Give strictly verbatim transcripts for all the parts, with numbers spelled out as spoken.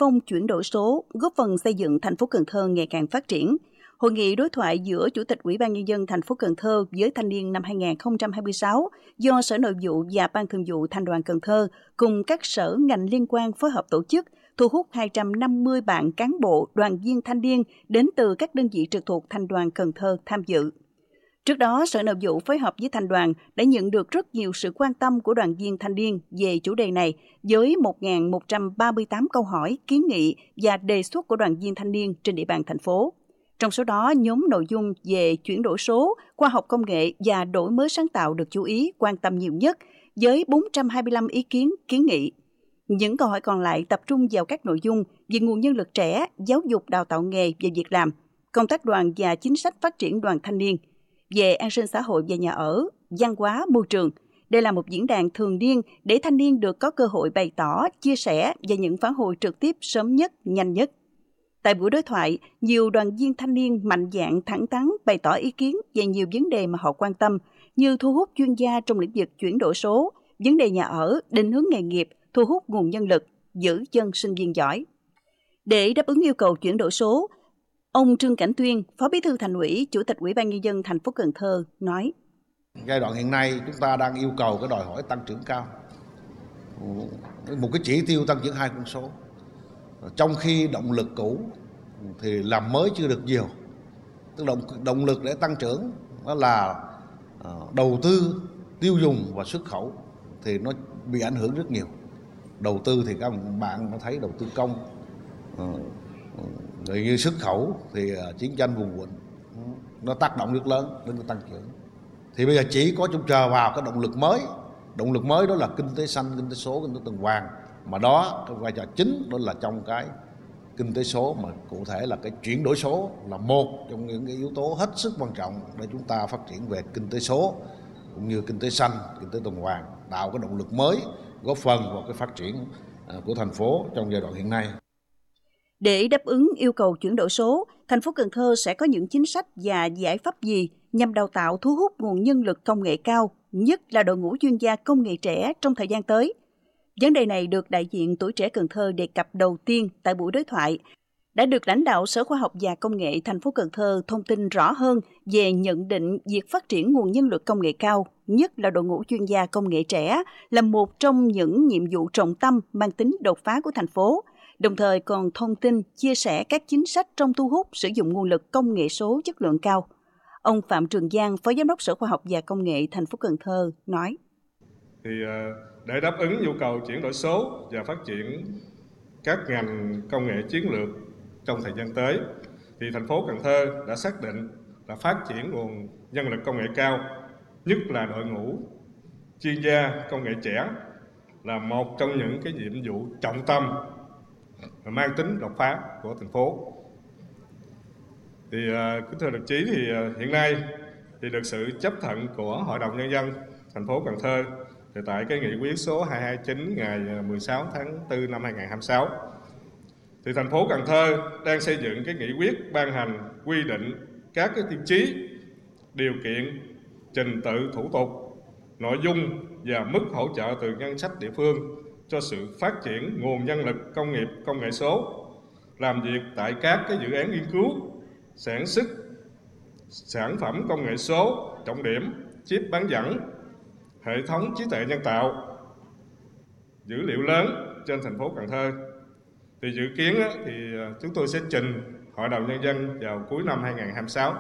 phong chuyển đổi số, góp phần xây dựng thành phố Cần Thơ ngày càng phát triển. Hội nghị đối thoại giữa Chủ tịch Ủy ban Nhân dân thành phố Cần Thơ với thanh niên năm hai nghìn không trăm hai mươi sáu do Sở Nội vụ và Ban Thường vụ Thành đoàn Cần Thơ cùng các sở ngành liên quan phối hợp tổ chức, thu hút hai trăm năm mươi bạn cán bộ, đoàn viên thanh niên đến từ các đơn vị trực thuộc Thành đoàn Cần Thơ tham dự. Trước đó, Sở Nội vụ phối hợp với Thành đoàn đã nhận được rất nhiều sự quan tâm của đoàn viên thanh niên về chủ đề này với một nghìn một trăm ba mươi tám câu hỏi, kiến nghị và đề xuất của đoàn viên thanh niên trên địa bàn thành phố. Trong số đó, nhóm nội dung về chuyển đổi số, khoa học công nghệ và đổi mới sáng tạo được chú ý, quan tâm nhiều nhất với bốn trăm hai mươi lăm ý kiến, kiến nghị. Những câu hỏi còn lại tập trung vào các nội dung về nguồn nhân lực trẻ, giáo dục đào tạo nghề và việc làm, công tác đoàn và chính sách phát triển đoàn thanh niên, về an sinh xã hội và nhà ở, văn hóa, môi trường. Đây là một diễn đàn thường niên để thanh niên được có cơ hội bày tỏ, chia sẻ và những phản hồi trực tiếp sớm nhất, nhanh nhất. Tại buổi đối thoại, nhiều đoàn viên thanh niên mạnh dạn thẳng thắn bày tỏ ý kiến về nhiều vấn đề mà họ quan tâm, như thu hút chuyên gia trong lĩnh vực chuyển đổi số, vấn đề nhà ở, định hướng nghề nghiệp, thu hút nguồn nhân lực, giữ chân sinh viên giỏi. Để đáp ứng yêu cầu chuyển đổi số, ông Trương Cảnh Tuyên, Phó Bí thư Thành ủy, Chủ tịch Ủy ban Nhân dân thành phố Cần Thơ nói: Giai đoạn hiện nay chúng ta đang yêu cầu cái đòi hỏi tăng trưởng cao, một cái chỉ tiêu tăng trưởng hai con số. Trong khi động lực cũ thì làm mới chưa được nhiều. Tức động động lực để tăng trưởng đó là đầu tư, tiêu dùng và xuất khẩu thì nó bị ảnh hưởng rất nhiều. Đầu tư thì các bạn có thấy đầu tư công, rồi như xuất khẩu thì chiến tranh vùng vịnh nó tác động rất lớn đến cái tăng trưởng. Thì bây giờ chỉ có trông chờ vào cái động lực mới. Động lực mới đó là kinh tế xanh, kinh tế số, kinh tế tuần hoàn. Mà đó cái vai trò chính đó là trong cái kinh tế số, mà cụ thể là cái chuyển đổi số là một trong những cái yếu tố hết sức quan trọng để chúng ta phát triển về kinh tế số cũng như kinh tế xanh, kinh tế tuần hoàn, tạo cái động lực mới góp phần vào cái phát triển của thành phố trong giai đoạn hiện nay. Để đáp ứng yêu cầu chuyển đổi số, thành phố Cần Thơ sẽ có những chính sách và giải pháp gì nhằm đào tạo thu hút nguồn nhân lực công nghệ cao, nhất là đội ngũ chuyên gia công nghệ trẻ trong thời gian tới? Vấn đề này được đại diện Tuổi Trẻ Cần Thơ đề cập đầu tiên tại buổi đối thoại, đã được lãnh đạo Sở Khoa học và Công nghệ thành phố Cần Thơ thông tin rõ hơn về nhận định việc phát triển nguồn nhân lực công nghệ cao, nhất là đội ngũ chuyên gia công nghệ trẻ, là một trong những nhiệm vụ trọng tâm mang tính đột phá của thành phố, đồng thời còn thông tin, chia sẻ các chính sách trong thu hút sử dụng nguồn lực công nghệ số chất lượng cao. Ông Phạm Trường Giang, Phó Giám đốc Sở Khoa học và Công nghệ thành phố Cần Thơ nói: Thì để đáp ứng nhu cầu chuyển đổi số và phát triển các ngành công nghệ chiến lược trong thời gian tới, thì thành phố Cần Thơ đã xác định là phát triển nguồn nhân lực công nghệ cao, nhất là đội ngũ chuyên gia công nghệ trẻ, là một trong những cái nhiệm vụ trọng tâm và mang tính đột phá của thành phố. Thì kính thưa đồng chí, thì hiện nay thì được sự chấp thuận của Hội đồng Nhân dân thành phố Cần Thơ thì tại cái nghị quyết số hai hai chín ngày mười sáu tháng tư năm hai nghìn không trăm hai mươi sáu, thì thành phố Cần Thơ đang xây dựng cái nghị quyết ban hành quy định các cái tiêu chí, điều kiện, trình tự thủ tục, nội dung và mức hỗ trợ từ ngân sách địa phương cho sự phát triển nguồn nhân lực công nghiệp công nghệ số, làm việc tại các cái dự án nghiên cứu, sản xuất sản phẩm công nghệ số trọng điểm, chip bán dẫn, hệ thống trí tuệ nhân tạo, dữ liệu lớn trên thành phố Cần Thơ. Thì dự kiến thì chúng tôi sẽ trình Hội đồng Nhân dân vào cuối năm hai nghìn không trăm hai mươi sáu.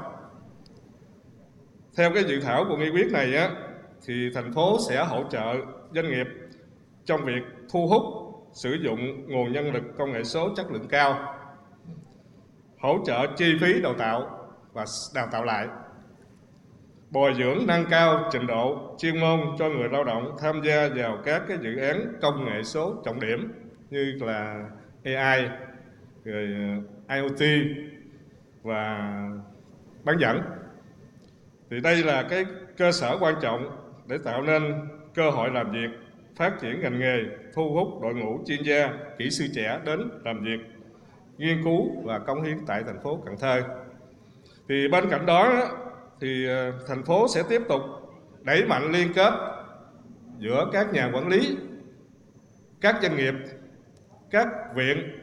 Theo cái dự thảo của nghị quyết này á, thì thành phố sẽ hỗ trợ doanh nghiệp trong việc thu hút sử dụng nguồn nhân lực công nghệ số chất lượng cao, hỗ trợ chi phí đào tạo và đào tạo lại, bồi dưỡng nâng cao trình độ chuyên môn cho người lao động tham gia vào các cái dự án công nghệ số trọng điểm như là a i, rồi i o t và bán dẫn. Thì đây là cái cơ sở quan trọng để tạo nên cơ hội làm việc, phát triển ngành nghề, thu hút đội ngũ chuyên gia, kỹ sư trẻ đến làm việc, nghiên cứu và cống hiến tại thành phố Cần Thơ. Thì bên cạnh đó thì thành phố sẽ tiếp tục đẩy mạnh liên kết giữa các nhà quản lý, các doanh nghiệp, các viện